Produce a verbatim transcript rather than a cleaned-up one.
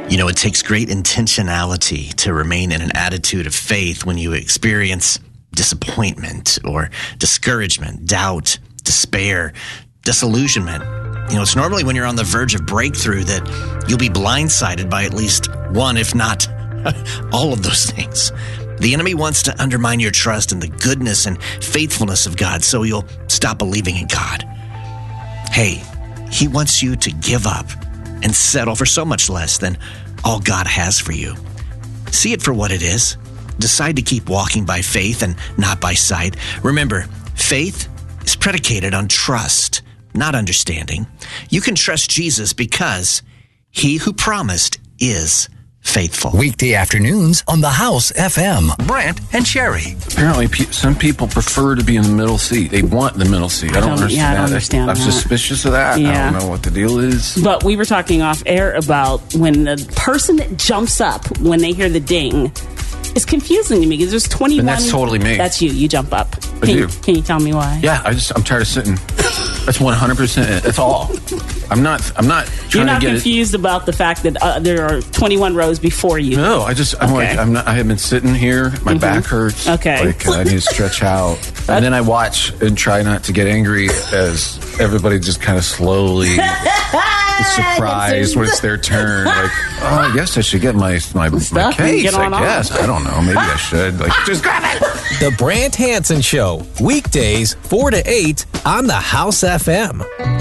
You know, it takes great intentionality to remain in an attitude of faith when you experience disappointment or discouragement, doubt, despair, disillusionment. You know, it's normally when you're on the verge of breakthrough that you'll be blindsided by at least one, if not all of those things. The enemy wants to undermine your trust in the goodness and faithfulness of God, so you'll stop believing in God. Hey, he wants you to give up and settle for so much less than all God has for you. See it for what it is. Decide to keep walking by faith and not by sight. Remember, faith is predicated on trust, not understanding. You can trust Jesus because he who promised is faithful. Weekday afternoons on the House F M. Brant and Sherry. Apparently, pe- some people prefer to be in the middle seat. They want the middle seat. I don't, I don't understand yeah, I don't that. understand I'm that. suspicious of that. Yeah. I don't know what the deal is. But we were talking off air about when the person that jumps up when they hear the ding is confusing to me because there's twenty-one. And that's totally me. That's you. You jump up. I Can, do. Can you tell me why? Yeah, I just I'm tired of sitting. That's one hundred percent it. That's all. I'm not. I'm not trying You're not to get confused it. about the fact that uh, there are twenty-one rows before you. No, I just I'm Okay. like I'm not. I have been sitting here. My Mm-hmm. back hurts. Okay. Like I need to stretch out, and then I watch and try not to get angry as everybody just kind of slowly is surprised when it's their turn. Like, oh, I guess I should get my my, my Stuff and case. get I on guess on. I don't know. Maybe I should. Like, just grab it. The Brant Hansen Show. Weekdays, four to eight on the House F M.